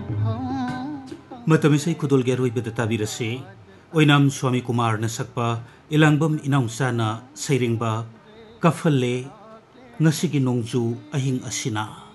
मतमिसै खुदोलगे अरोइबदा ताबिरसे ओइनाम स्वामी कुमार न सकपा इलांगबम इनाउसाना सैरिंगबा कफल्ले ngasi gi nongju ahing asina